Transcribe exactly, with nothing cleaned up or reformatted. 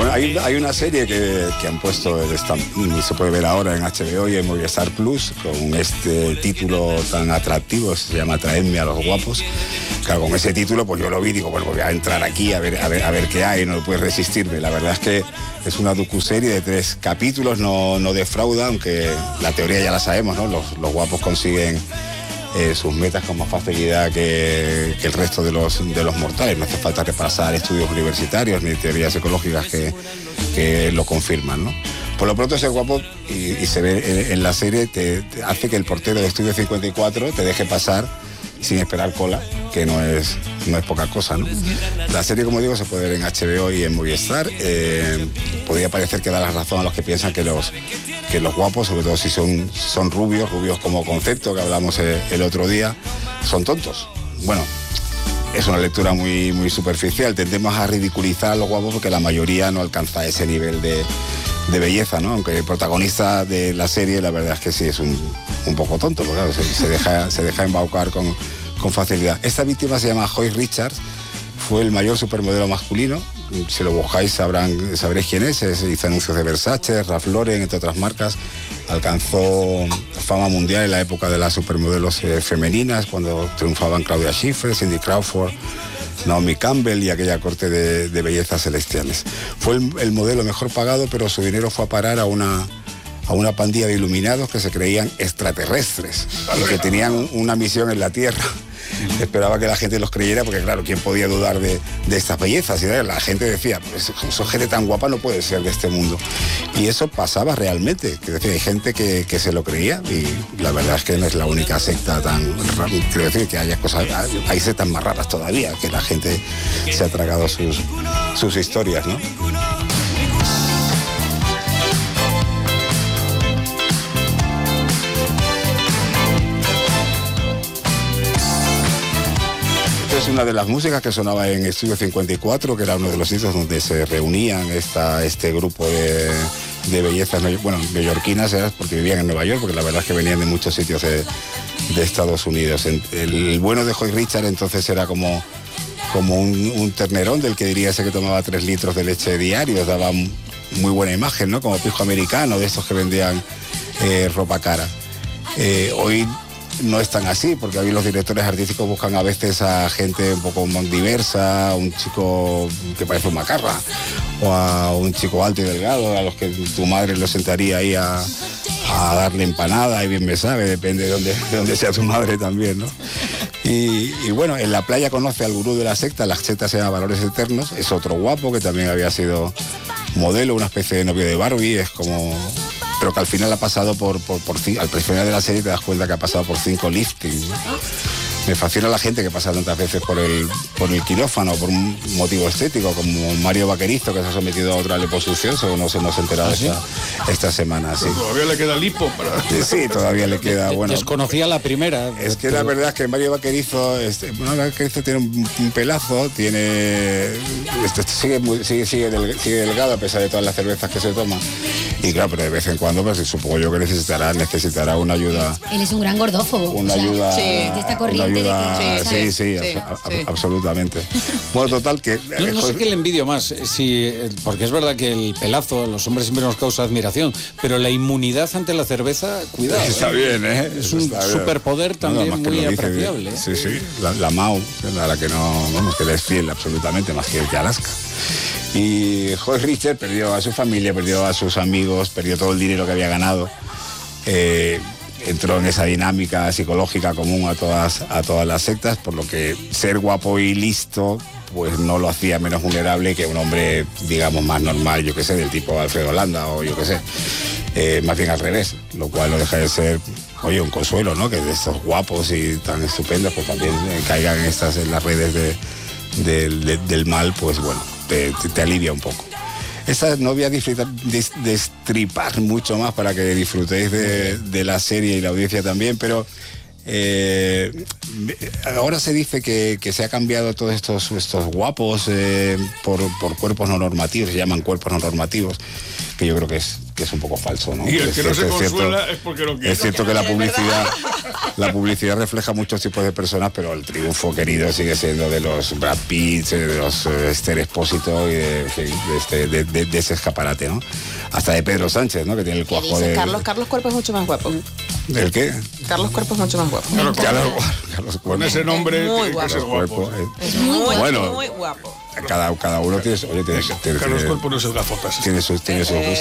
Bueno, hay, hay una serie que, que han puesto, esta, se puede ver ahora en H B O y en Movistar Plus, con este título tan atractivo, se llama Traedme a los guapos. Claro, con ese título pues yo lo vi y digo, bueno, voy a entrar aquí a ver, a ver, a ver qué hay, no puedes resistirme. La verdad es que es una docuserie de tres capítulos, no, no defrauda, aunque la teoría ya la sabemos, ¿no? Los, los guapos consiguen eh, sus metas con más facilidad que, que el resto de los, de los mortales. No hace falta repasar estudios universitarios ni teorías ecológicas que, que lo confirman, ¿no? Por lo pronto ese guapo, y, y se ve en, en la serie, te, te hace que el portero de Estudio cincuenta y cuatro te deje pasar sin esperar cola, que no es, no es poca cosa, ¿no? La serie, como digo, se puede ver en H B O y en Movistar. Eh, podría parecer que da la razón a los que piensan que los, que los guapos, sobre todo si son, son rubios, rubios como concepto, que hablamos el, el otro día, son tontos. Bueno, es una lectura muy, muy superficial. Tendemos a ridiculizar a los guapos porque la mayoría no alcanza ese nivel de, de belleza, ¿no? Aunque el protagonista de la serie, la verdad es que sí es un, un poco tonto, porque claro, se, se, deja, se deja embaucar con, con facilidad. Esta víctima se llama Hoyt Richards, fue el mayor supermodelo masculino. Si lo buscáis sabrán, sabréis quién es. Se hizo anuncios de Versace, Ralph Lauren, entre otras marcas. Alcanzó fama mundial en la época de las supermodelos eh, femeninas, cuando triunfaban Claudia Schiffer, Cindy Crawford, Naomi Campbell y aquella corte de, de bellezas celestiales. Fue el, el modelo mejor pagado, pero su dinero fue a parar a una, a una pandilla de iluminados que se creían extraterrestres y que tenían una misión en la Tierra. Esperaba que la gente los creyera, porque claro, ¿quién podía dudar de, de estas bellezas? Y la gente decía, pues son gente tan guapa, no puede ser de este mundo. Y eso pasaba realmente, que decir, hay gente que, que se lo creía, y la verdad es que no es la única secta tan rara. Quiero decir que haya cosas, hay sectas más raras todavía, que la gente se ha tragado sus, sus historias, ¿no? Es una de las músicas que sonaba en Estudio cincuenta y cuatro, que era uno de los sitios donde se reunían esta, este grupo de, de bellezas, bueno, neoyorquinas, ¿eh? Porque vivían en Nueva York, porque la verdad es que venían de muchos sitios de, de Estados Unidos. El, el bueno de Hoyt Richards entonces era como, como un, un ternerón del que diríase que tomaba tres litros de leche diarios, daba muy buena imagen, ¿no? Como pijo americano, de estos que vendían eh, ropa cara. Eh, hoy no es tan así, porque hoy los directores artísticos buscan a veces a gente un poco más diversa, un chico que parece un macarra, o a un chico alto y delgado, a los que tu madre lo sentaría ahí a, a darle empanada, y bien me sabe, depende de dónde, de dónde sea tu madre también, ¿no? Y, y bueno, en la playa conoce al gurú de la secta, la secta se llama Valores Eternos, es otro guapo que también había sido modelo, una especie de novio de Barbie, es como... pero que al final ha pasado por, por, por al final de la serie te das cuenta que ha pasado por cinco liftings, ¿no? Me fascina la gente que pasa tantas veces por el, por el quirófano, por un motivo estético, como Mario Vaquerizo, que se ha sometido a otra liposucción, según nos hemos enterado ¿Ah, sí? esta, esta semana. Sí. Todavía le queda lipo para... Sí, sí, todavía le queda, bueno... Desconocía la primera. Es que la verdad es que Mario Vaquerizo, este, bueno, Vaquerizo tiene un, un pelazo, tiene... Este, sigue, muy, sigue, sigue, del, sigue delgado a pesar de todas las cervezas que se toma. Y claro, pero de vez en cuando, pues supongo yo que necesitará, necesitará una ayuda... Él es un gran gordófobo. Una o sea, ayuda... Sí. De esta corriente. Ayuda, de que, sí, sí, sí, a, a, sí. absolutamente. Bueno, total que... No, no sé qué le envidio más, si, porque es verdad que el pelazo, a los hombres siempre nos causa admiración, pero la inmunidad ante la cerveza, cuidado. Está ¿eh? bien, ¿eh? Es un superpoder también no, muy apreciable. Sí, sí, la, la Mao, a la que no, vamos, que le es fiel absolutamente, más que el que Alaska. Y Hoyt Richards perdió a su familia, perdió a sus amigos, perdió todo el dinero que había ganado. Eh, entró en esa dinámica psicológica común a todas, a todas las sectas, por lo que ser guapo y listo pues no lo hacía menos vulnerable que un hombre, digamos, más normal, yo qué sé, del tipo Alfredo Landa o yo qué sé. Eh, más bien al revés, lo cual no deja de ser, oye, un consuelo, ¿no? Que de estos guapos y tan estupendos pues también eh, caigan estas en las redes de, de, de, del mal, pues bueno, te, te, te alivia un poco. Esta no voy a disfrutar, des, destripar mucho más para que disfrutéis de, de la serie y la audiencia también, pero eh, ahora se dice que, que se ha cambiado todos estos, estos guapos eh, por, por cuerpos no normativos, se llaman cuerpos no normativos, que yo creo que es, que es un poco falso, ¿no? Y el es que no se cierto, es consuela cierto, es porque no quiere. es cierto que la publicidad, la publicidad refleja muchos tipos de personas, pero el triunfo querido sigue siendo de los Brad Pitt, de los eh, Esther Expósito y de, de, este, de, de, de ese escaparate, ¿no? Hasta de Pedro Sánchez, ¿no? Que tiene el ¿Qué cuajo dice? de... Carlos, Carlos Cuerpo es mucho más guapo. ¿El qué? Carlos Cuerpo es mucho más guapo. Claro, Carlos, claro. Carlos Con Cuerpo. ese nombre Es muy tiene que guapo. ser Carlos guapo. Cuerpo, eh. Es muy, Bueno. muy guapo. Cada, cada uno tiene, oye, tiene, tiene, Carlos tiene, Cuerpo no es el gafotas. tiene sus, tiene sus